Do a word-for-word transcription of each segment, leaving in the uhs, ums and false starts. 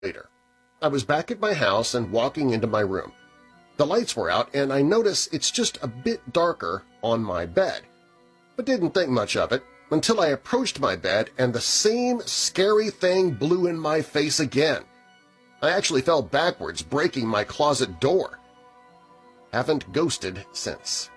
Later, I was back at my house and walking into my room. The lights were out and I notice it's just a bit darker on my bed, but didn't think much of it until I approached my bed and the same scary thing blew in my face again. I actually fell backwards, breaking my closet door. Haven't ghosted since.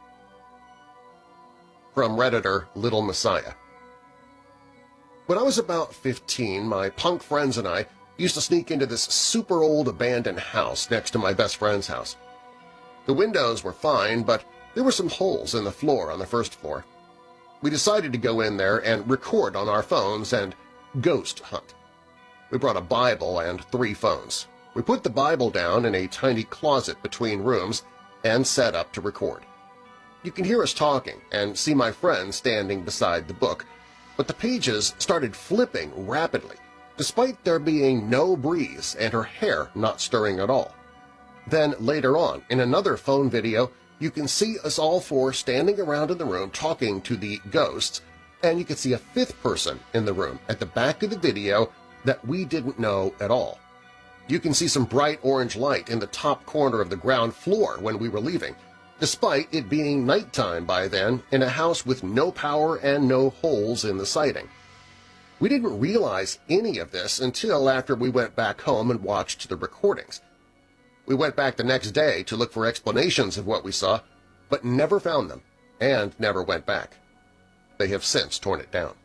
From Redditor Little Messiah. When I was about fifteen, my punk friends and I used to sneak into this super old abandoned house next to my best friend's house. The windows were fine, but there were some holes in the floor on the first floor. We decided to go in there and record on our phones and ghost hunt. We brought a Bible and three phones. We put the Bible down in a tiny closet between rooms and set up to record. You can hear us talking and see my friend standing beside the book, but the pages started flipping rapidly, despite there being no breeze and her hair not stirring at all. Then later on, in another phone video, you can see us all four standing around in the room talking to the ghosts, and you can see a fifth person in the room at the back of the video that we didn't know at all. You can see some bright orange light in the top corner of the ground floor when we were leaving, despite it being nighttime by then in a house with no power and no holes in the siding. We didn't realize any of this until after we went back home and watched the recordings. We went back the next day to look for explanations of what we saw, but never found them and never went back. They have since torn it down.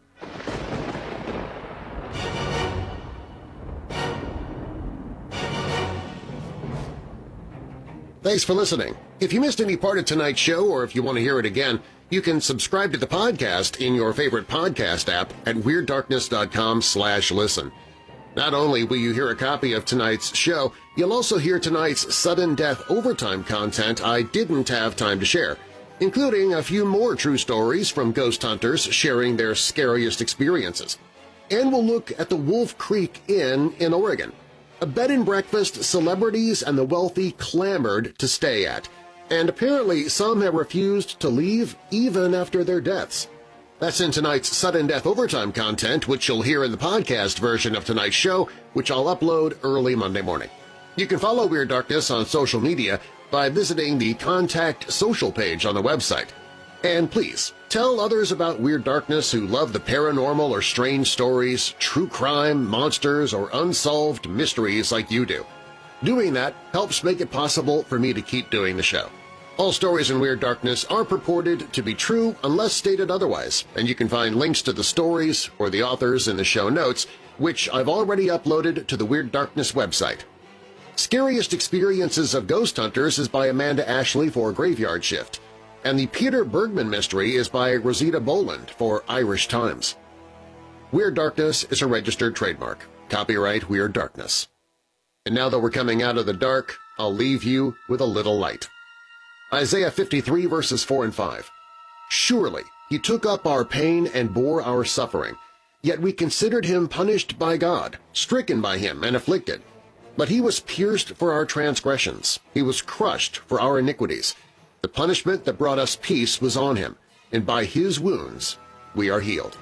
Thanks for listening. If you missed any part of tonight's show or if you want to hear it again, you can subscribe to the podcast in your favorite podcast app at Weird Darkness dot com slash listen. Not only will you hear a copy of tonight's show, you'll also hear tonight's sudden death overtime content I didn't have time to share, including a few more true stories from ghost hunters sharing their scariest experiences. And we'll look at the Wolf Creek Inn in Oregon, a bed and breakfast celebrities and the wealthy clamored to stay at, and apparently some have refused to leave even after their deaths. That's in tonight's Sudden Death Overtime content, which you'll hear in the podcast version of tonight's show, which I'll upload early Monday morning. You can follow Weird Darkness on social media by visiting the Contact Social page on the website. And please, tell others about Weird Darkness who love the paranormal or strange stories, true crime, monsters, or unsolved mysteries like you do. Doing that helps make it possible for me to keep doing the show. All stories in Weird Darkness are purported to be true unless stated otherwise, and you can find links to the stories or the authors in the show notes, which I've already uploaded to the Weird Darkness website. Scariest Experiences of Ghost Hunters is by Amanda Ashley for Graveyard Shift, and the Peter Bergman Mystery is by Rosita Boland for Irish Times. Weird Darkness is a registered trademark. Copyright Weird Darkness. And now that we're coming out of the dark, I'll leave you with a little light. Isaiah fifty-three verses four and five. Surely he took up our pain and bore our suffering, yet we considered him punished by God, stricken by him and afflicted. But he was pierced for our transgressions, he was crushed for our iniquities. The punishment that brought us peace was on him, and by his wounds we are healed.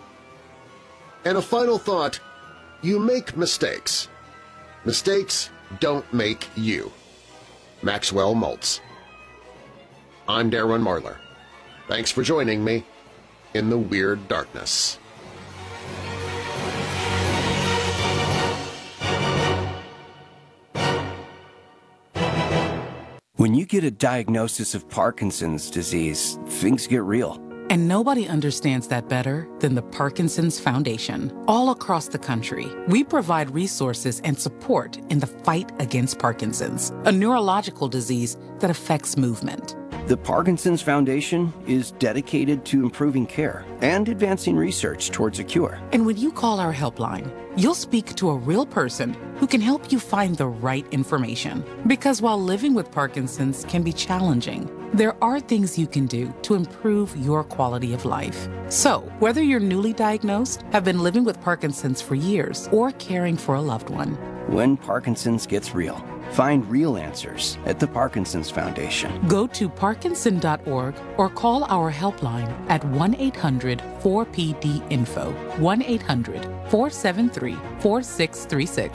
And a final thought, you make mistakes. Mistakes don't make you. Maxwell Maltz. I'm Darren Marlar. Thanks for joining me in the Weird Darkness. When you get a diagnosis of Parkinson's disease, things get real. And nobody understands that better than the Parkinson's Foundation. All across the country, we provide resources and support in the fight against Parkinson's, a neurological disease that affects movement. The Parkinson's Foundation is dedicated to improving care and advancing research towards a cure. And when you call our helpline, you'll speak to a real person who can help you find the right information. Because while living with Parkinson's can be challenging, there are things you can do to improve your quality of life. So, whether you're newly diagnosed, have been living with Parkinson's for years, or caring for a loved one, when Parkinson's gets real. Find real answers at the Parkinson's Foundation. Go to parkinson dot org or call our helpline at one eight hundred four P D info, one eight hundred four seven three four six three six.